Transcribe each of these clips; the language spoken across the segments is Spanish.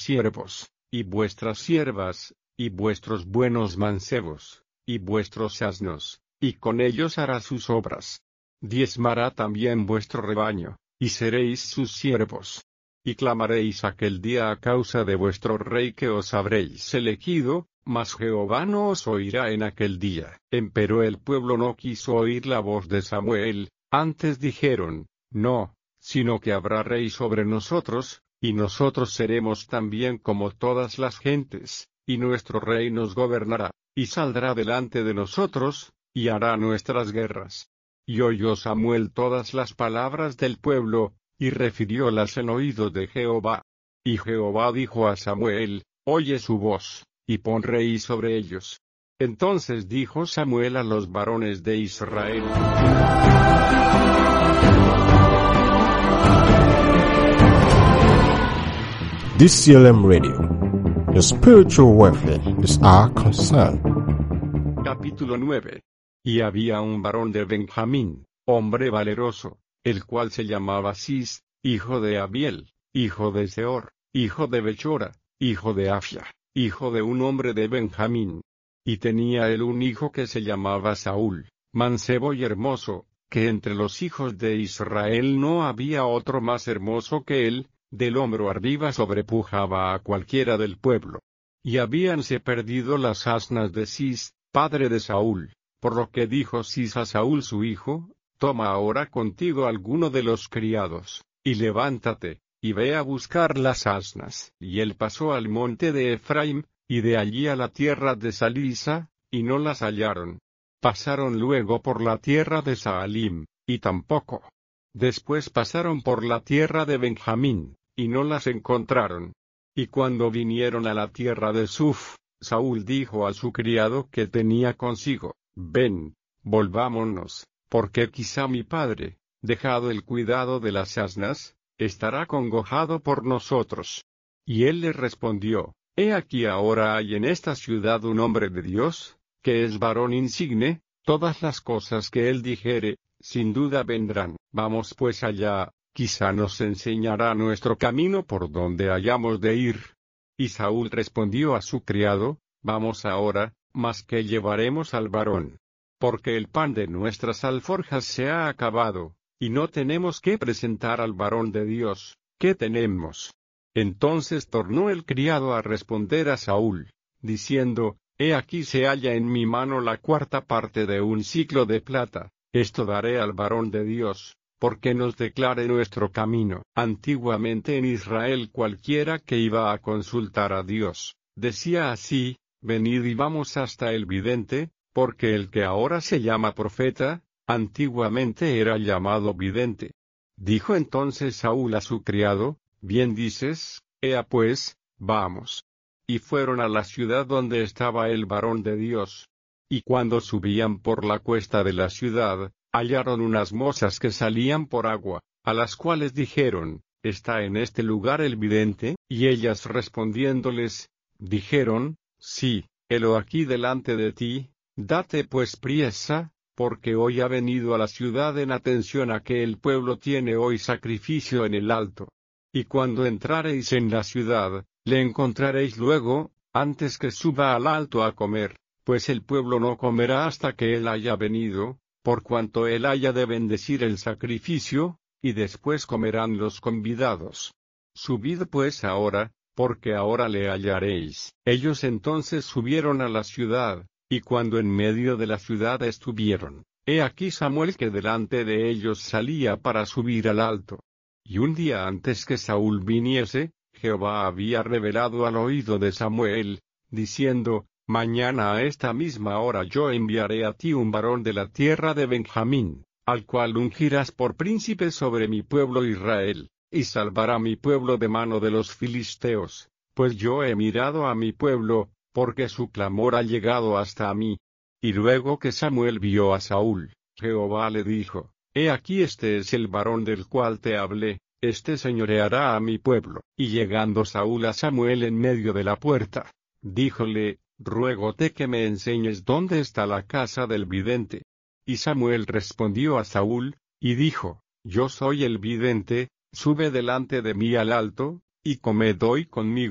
siervos, y vuestras siervas, y vuestros buenos mancebos, y vuestros asnos, y con ellos hará sus obras. Diezmará también vuestro rebaño, y seréis sus siervos. Y clamaréis aquel día a causa de vuestro rey que os habréis elegido, mas Jehová no os oirá en aquel día. Empero el pueblo no quiso oír la voz de Samuel, antes dijeron, no, sino que habrá rey sobre nosotros, y nosotros seremos también como todas las gentes, y nuestro rey nos gobernará, y saldrá delante de nosotros, y hará nuestras guerras. Y oyó Samuel todas las palabras del pueblo, y refiriólas en oído de Jehová. Y Jehová dijo a Samuel, oye su voz, y pon rey sobre ellos. Entonces dijo Samuel a los varones de Israel: DCLM Radio. Your spiritual welfare is our concern. Capítulo 9. Y había un varón de Benjamín, hombre valeroso, el cual se llamaba Cis, hijo de Abiel, hijo de Seor, hijo de Bechora, hijo de Afia, hijo de un hombre de Benjamín. Y tenía él un hijo que se llamaba Saúl, mancebo y hermoso, que entre los hijos de Israel no había otro más hermoso que él, del hombro arriba sobrepujaba a cualquiera del pueblo. Y habíanse perdido las asnas de Cis, padre de Saúl, por lo que dijo Cis a Saúl su hijo: toma ahora contigo alguno de los criados, y levántate, y ve a buscar las asnas. Y él pasó al monte de Efraim, y de allí a la tierra de Salisa, y no las hallaron. Pasaron luego por la tierra de Saalim, y tampoco. Después pasaron por la tierra de Benjamín, y no las encontraron. Y cuando vinieron a la tierra de Suf, Saúl dijo a su criado que tenía consigo: ven, volvámonos, porque quizá mi padre, dejado el cuidado de las asnas, estará congojado por nosotros. Y él le respondió: he aquí ahora hay en esta ciudad un hombre de Dios, que es varón insigne, todas las cosas que él dijere, sin duda vendrán. Vamos pues allá, quizá nos enseñará nuestro camino por donde hayamos de ir. Y Saúl respondió a su criado: vamos ahora, mas ¿qué llevaremos al varón? Porque el pan de nuestras alforjas se ha acabado, y no tenemos que presentar al varón de Dios. ¿Qué tenemos? Entonces tornó el criado a responder a Saúl, diciendo: he aquí se halla en mi mano la cuarta parte de un siclo de plata, esto daré al varón de Dios, porque nos declare nuestro camino. Antiguamente en Israel cualquiera que iba a consultar a Dios, decía así: venid y vamos hasta el vidente, porque el que ahora se llama profeta, antiguamente era llamado vidente. Dijo entonces Saúl a su criado: bien dices, ea pues, vamos. Y fueron a la ciudad donde estaba el varón de Dios. Y cuando subían por la cuesta de la ciudad, hallaron unas mozas que salían por agua, a las cuales dijeron: ¿está en este lugar el vidente? Y ellas respondiéndoles, dijeron: sí, helo aquí delante de ti, date pues priesa, porque hoy ha venido a la ciudad en atención a que el pueblo tiene hoy sacrificio en el alto. Y cuando entrareis en la ciudad, le encontraréis luego, antes que suba al alto a comer, pues el pueblo no comerá hasta que él haya venido, por cuanto él haya de bendecir el sacrificio, y después comerán los convidados. Subid pues ahora, porque ahora le hallaréis. Ellos entonces subieron a la ciudad, y cuando en medio de la ciudad estuvieron, he aquí Samuel que delante de ellos salía para subir al alto. Y un día antes que Saúl viniese, Jehová había revelado al oído de Samuel, diciendo: mañana a esta misma hora yo enviaré a ti un varón de la tierra de Benjamín, al cual ungirás por príncipe sobre mi pueblo Israel, y salvará mi pueblo de mano de los filisteos, pues yo he mirado a mi pueblo, porque su clamor ha llegado hasta mí. Y luego que Samuel vio a Saúl, Jehová le dijo: he aquí este es el varón del cual te hablé, este señoreará a mi pueblo. Y llegando Saúl a Samuel en medio de la puerta, díjole: ruégote que me enseñes dónde está la casa del vidente. Y Samuel respondió a Saúl, y dijo: yo soy el vidente, sube delante de mí al alto, y comed hoy conmigo,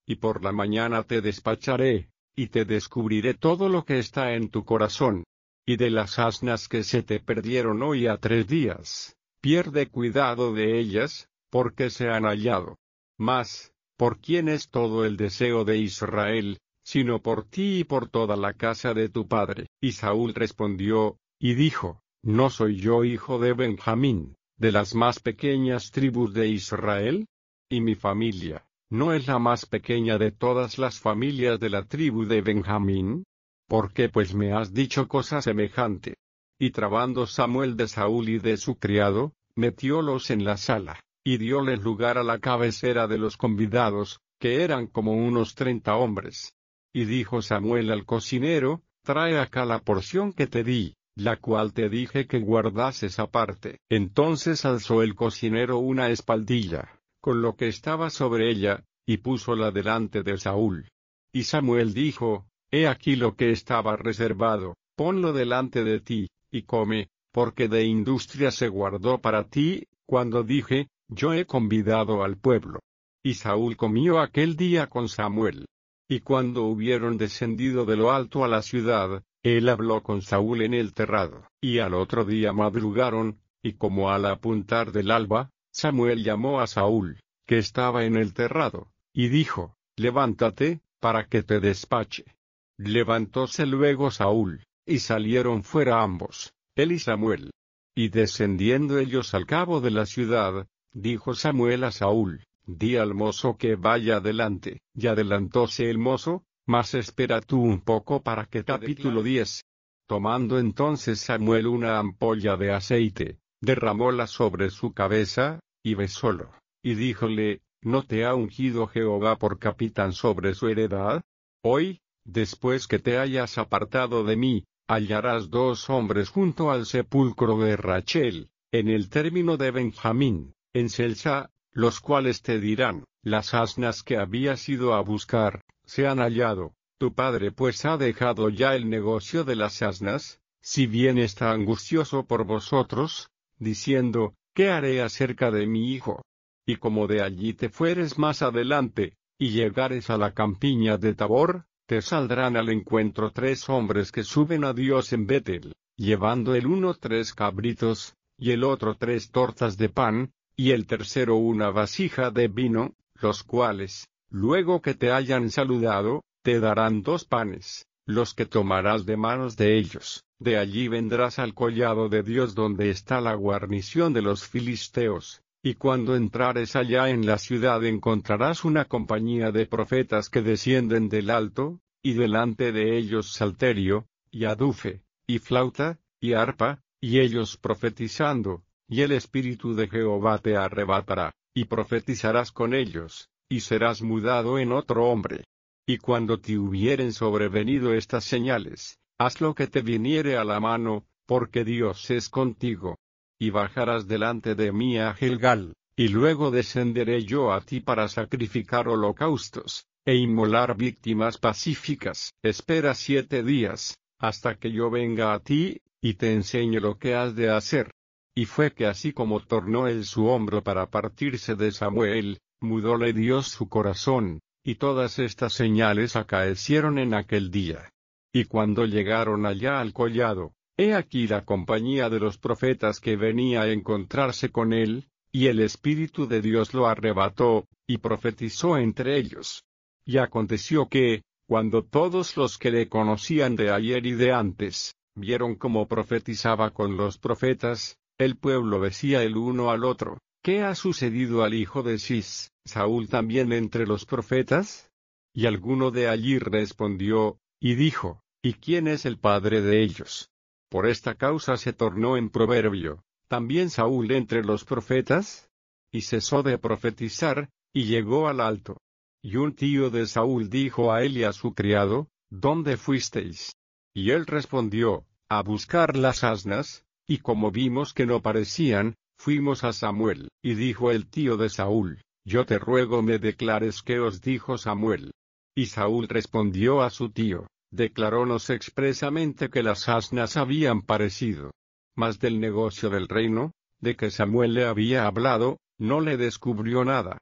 y por la mañana te despacharé, y te descubriré todo lo que está en tu corazón. Y de las asnas que se te perdieron hoy a 3 días, pierde cuidado de ellas, porque se han hallado. Mas, ¿por quién es todo el deseo de Israel, sino por ti y por toda la casa de tu padre? Y Saúl respondió, y dijo, ¿no soy yo hijo de Benjamín, de las más pequeñas tribus de Israel? Y mi familia, ¿no es la más pequeña de todas las familias de la tribu de Benjamín? ¿Por qué pues me has dicho cosa semejante? Y trabando Samuel de Saúl y de su criado, metiólos en la sala, y dióles lugar a la cabecera de los convidados, que eran como unos 30 hombres. Y dijo Samuel al cocinero, trae acá la porción que te di, la cual te dije que guardases aparte. Entonces alzó el cocinero una espaldilla, con lo que estaba sobre ella, y púsola delante de Saúl. Y Samuel dijo, he aquí lo que estaba reservado, ponlo delante de ti, y come, porque de industria se guardó para ti, cuando dije, yo he convidado al pueblo. Y Saúl comió aquel día con Samuel. Y cuando hubieron descendido de lo alto a la ciudad, él habló con Saúl en el terrado. Y al otro día madrugaron, y como al apuntar del alba, Samuel llamó a Saúl, que estaba en el terrado, y dijo, levántate, para que te despache. Levantóse luego Saúl, y salieron fuera ambos, él y Samuel. Y descendiendo ellos al cabo de la ciudad, dijo Samuel a Saúl, di al mozo que vaya adelante. Y adelantóse el mozo, mas espera tú un poco para que capítulo 10. Tomando entonces Samuel una ampolla de aceite, derramóla sobre su cabeza, y besólo, y díjole, ¿no te ha ungido Jehová por capitán sobre su heredad? Hoy, después que te hayas apartado de mí, hallarás 2 hombres junto al sepulcro de Rachel, en el término de Benjamín, en Selsa, los cuales te dirán, las asnas que habías ido a buscar, se han hallado, tu padre pues ha dejado ya el negocio de las asnas, si bien está angustioso por vosotros, diciendo, ¿qué haré acerca de mi hijo? Y como de allí te fueres más adelante, y llegares a la campiña de Tabor, te saldrán al encuentro 3 hombres que suben a Dios en Betel, llevando el uno 3 cabritos, y el otro 3 tortas de pan, y el tercero una vasija de vino, los cuales, luego que te hayan saludado, te darán 2 panes, los que tomarás de manos de ellos. De allí vendrás al collado de Dios donde está la guarnición de los filisteos, y cuando entrares allá en la ciudad encontrarás una compañía de profetas que descienden del alto, y delante de ellos salterio, y adufe, y flauta, y arpa, y ellos profetizando, y el Espíritu de Jehová te arrebatará, y profetizarás con ellos, y serás mudado en otro hombre. Y cuando te hubieren sobrevenido estas señales, haz lo que te viniere a la mano, porque Dios es contigo. Y bajarás delante de mí a Gilgal, y luego descenderé yo a ti para sacrificar holocaustos, e inmolar víctimas pacíficas. Espera 7 días, hasta que yo venga a ti, y te enseñe lo que has de hacer. Y fue que así como tornó él su hombro para partirse de Samuel, mudóle Dios su corazón, y todas estas señales acaecieron en aquel día. Y cuando llegaron allá al collado, he aquí la compañía de los profetas que venía a encontrarse con él, y el Espíritu de Dios lo arrebató, y profetizó entre ellos. Y aconteció que, cuando todos los que le conocían de ayer y de antes, vieron cómo profetizaba con los profetas, el pueblo decía el uno al otro, ¿qué ha sucedido al hijo de Cis, Saúl también entre los profetas? Y alguno de allí respondió, y dijo, ¿y quién es el padre de ellos? Por esta causa se tornó en proverbio, ¿también Saúl entre los profetas? Y cesó de profetizar, y llegó al alto. Y un tío de Saúl dijo a él y a su criado, ¿dónde fuisteis? Y él respondió, a buscar las asnas, y como vimos que no parecían, fuimos a Samuel. Y dijo el tío de Saúl, yo te ruego me declares qué os dijo Samuel. Y Saúl respondió a su tío, declarónos expresamente que las asnas habían parecido. Mas del negocio del reino, de que Samuel le había hablado, no le descubrió nada.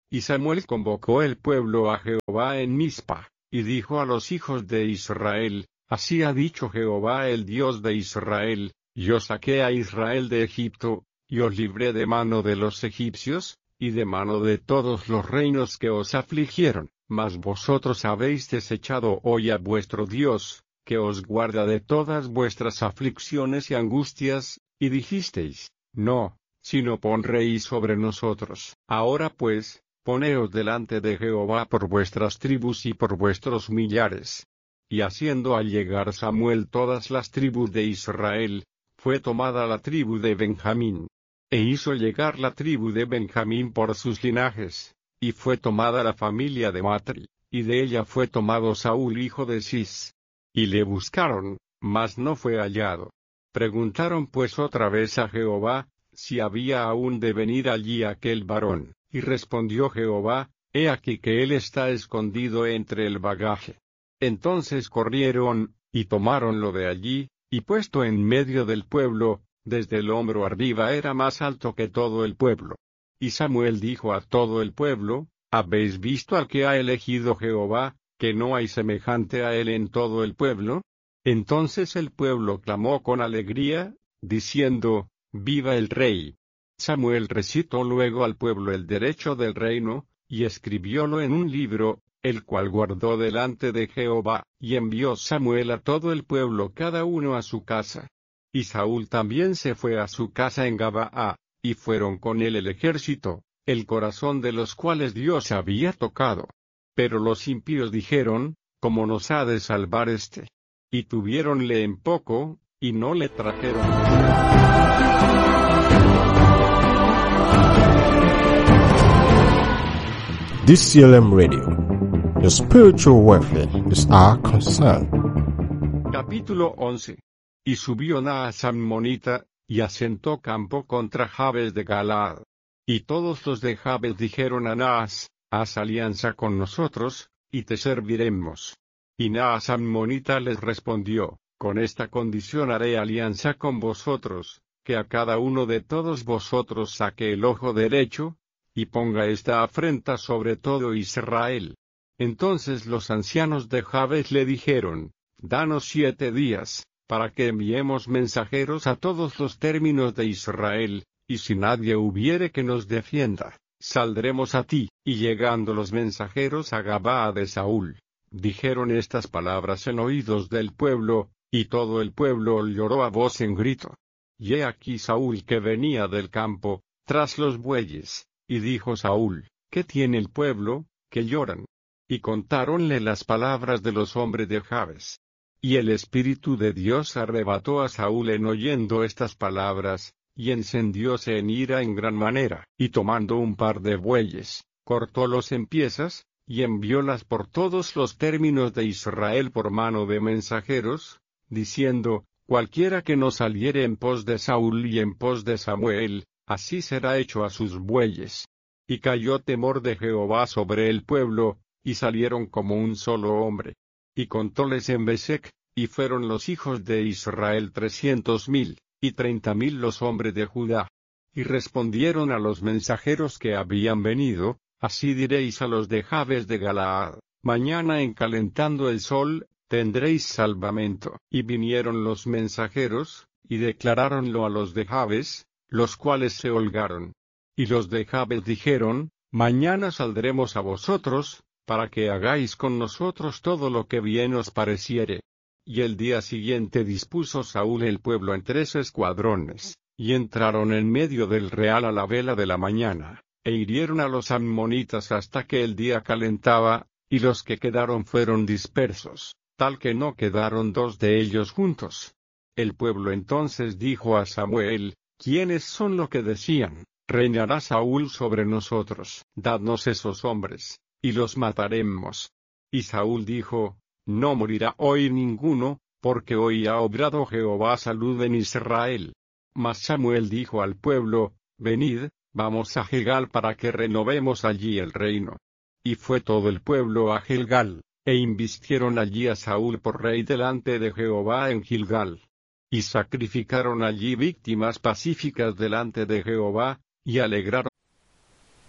Y Samuel convocó el pueblo a Jehová en Mizpa, y dijo a los hijos de Israel: Así ha dicho Jehová el Dios de Israel: Yo saqué a Israel de Egipto, y os libré de mano de los egipcios, y de mano de todos los reinos que os afligieron, mas vosotros habéis desechado hoy a vuestro Dios, que os guarda de todas vuestras aflicciones y angustias, y dijisteis: No, sino pon rey sobre nosotros. Ahora pues, poneos delante de Jehová por vuestras tribus y por vuestros millares. Y haciendo al llegar Samuel todas las tribus de Israel, fue tomada la tribu de Benjamín. E hizo llegar la tribu de Benjamín por sus linajes, y fue tomada la familia de Matri, y de ella fue tomado Saúl hijo de Cis. Y le buscaron, mas no fue hallado. Preguntaron pues otra vez a Jehová, si había aún de venir allí aquel varón, y respondió Jehová: He aquí que él está escondido entre el bagaje. Entonces corrieron, y tomáronlo de allí, y puesto en medio del pueblo, desde el hombro arriba era más alto que todo el pueblo. Y Samuel dijo a todo el pueblo: ¿Habéis visto al que ha elegido Jehová, que no hay semejante a él en todo el pueblo? Entonces el pueblo clamó con alegría, diciendo: ¡Viva el rey! Samuel recitó luego al pueblo el derecho del reino, y escribiólo en un libro, el cual guardó delante de Jehová, y envió Samuel a todo el pueblo cada uno a su casa. Y Saúl también se fue a su casa en Gabaa, y fueron con él el ejército, el corazón de los cuales Dios había tocado. Pero los impíos dijeron: ¿Cómo nos ha de salvar este? Y tuviéronle en poco, y no le trajeron. DCLM Radio. Your spiritual welfare is our concern. Capítulo 11. Y subió Naas ammonita, y asentó campo contra Jabes de Galaad. Y todos los de Jabes dijeron a Naas: Haz alianza con nosotros, y te serviremos. Y Naas ammonita les respondió: Con esta condición haré alianza con vosotros, que a cada uno de todos vosotros saque el ojo derecho, y ponga esta afrenta sobre todo Israel. Entonces los ancianos de Jabes le dijeron: Danos 7 días, para que enviemos mensajeros a todos los términos de Israel, y si nadie hubiere que nos defienda, saldremos a ti. Y llegando los mensajeros a Gabaa de Saúl, dijeron estas palabras en oídos del pueblo, y todo el pueblo lloró a voz en grito. Y he aquí Saúl que venía del campo, tras los bueyes, y dijo Saúl: ¿Qué tiene el pueblo, que lloran? Y contáronle las palabras de los hombres de Jabes. Y el Espíritu de Dios arrebató a Saúl en oyendo estas palabras, y encendióse en ira en gran manera, y tomando un par de bueyes, cortólos en piezas, y enviólas por todos los términos de Israel por mano de mensajeros, diciendo: Cualquiera que no saliere en pos de Saúl y en pos de Samuel, así será hecho a sus bueyes. Y cayó temor de Jehová sobre el pueblo, y salieron como un solo hombre. Y contóles en Besec, y fueron los hijos de Israel 300,000, y 30,000 los hombres de Judá. Y respondieron a los mensajeros que habían venido: Así diréis a los de Jabes de Galaad: Mañana en calentando el sol, tendréis salvamento. Y vinieron los mensajeros, y declaráronlo a los de Jabes, los cuales se holgaron. Y los de Jabes dijeron: Mañana saldremos a vosotros, para que hagáis con nosotros todo lo que bien os pareciere. Y el día siguiente dispuso Saúl el pueblo en 3 escuadrones, y entraron en medio del real a la vela de la mañana, e hirieron a los ammonitas hasta que el día calentaba, y los que quedaron fueron dispersos, tal que no quedaron 2 de ellos juntos. El pueblo entonces dijo a Samuel: ¿Quiénes son los que decían: Reinará Saúl sobre nosotros? Dadnos esos hombres, y los mataremos. Y Saúl dijo: No morirá hoy ninguno, porque hoy ha obrado Jehová salud en Israel. Mas Samuel dijo al pueblo: Venid, vamos a Gilgal para que renovemos allí el reino. Y fue todo el pueblo a Gilgal, e invistieron allí a Saúl por rey delante de Jehová en Gilgal. Y sacrificaron allí víctimas pacíficas delante de Jehová, y alegraron